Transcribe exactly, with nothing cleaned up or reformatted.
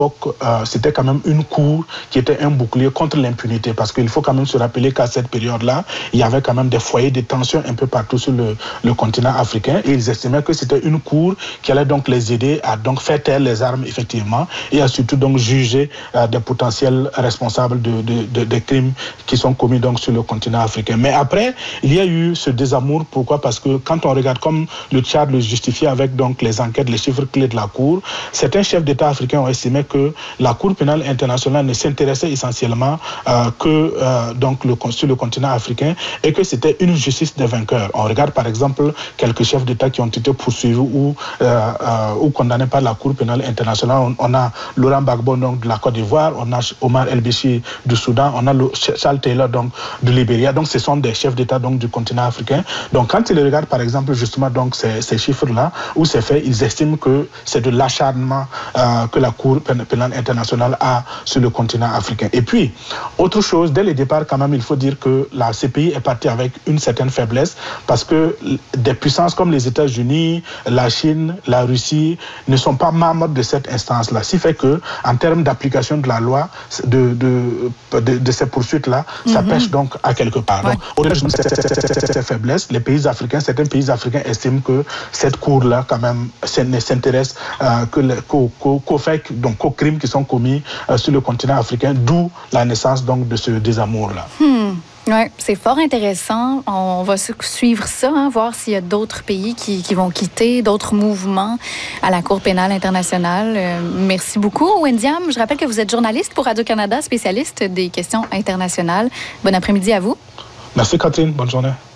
Euh, c'était quand même une cour qui était un bouclier contre l'impunité, parce qu'il faut quand même se rappeler qu'à cette période-là, il y avait quand même des foyers de tension un peu partout sur le, le continent africain, et ils estimaient que c'était une cour qui allait donc les aider à donc faire taire les armes effectivement, et à surtout donc juger euh, des potentiels responsables de, de, de, des crimes qui sont commis donc sur le continent africain. Mais après, il y a eu ce désamour. Pourquoi? Parce que quand on regarde comme le Tchad le justifie avec donc les enquêtes, les chiffres clés de la cour, certains chefs d'État africains ont estimé que la Cour pénale internationale ne s'intéressait essentiellement euh, que euh, donc le, sur le continent africain, et que c'était une justice des vainqueurs. On regarde par exemple quelques chefs d'État qui ont été poursuivis ou, euh, euh, ou condamnés par la Cour pénale internationale. On, on a Laurent Gbagbo donc, de la Côte d'Ivoire, on a Omar El-Béchir du Soudan, on a le, Charles Taylor donc, du Libéria. Donc ce sont des chefs d'État donc, du continent africain. Donc quand ils regardent par exemple justement donc, ces, ces chiffres-là, ou ces faits, ils estiment que c'est de l'acharnement euh, que la Cour pénale internationale a sur le continent africain. Et puis, autre chose, dès le départ, quand même, il faut dire que la C P I est partie avec une certaine faiblesse, parce que des puissances comme les États-Unis, la Chine, la Russie ne sont pas membres de cette instance-là. Ce qui fait que, en termes d'application de la loi, de, de, de, de ces poursuites-là, mm-hmm. ça pêche donc à quelque part. Ouais. Donc, au-delà de cette faiblesse, les pays africains, certains pays africains estiment que cette cour-là, quand même, ne s'intéresse euh, qu'aux qu'au, qu'au fait, donc qu'aux crimes qui sont commis euh, sur le continent africain, d'où la naissance donc de ce désamour-là. Hmm. Oui, c'est fort intéressant. On va suivre ça, hein, voir s'il y a d'autres pays qui, qui vont quitter, d'autres mouvements à la Cour pénale internationale. Euh, merci beaucoup, Wendiam. Je rappelle que vous êtes journaliste pour Radio-Canada, spécialiste des questions internationales. Bon après-midi à vous. Merci, Catherine. Bonne journée.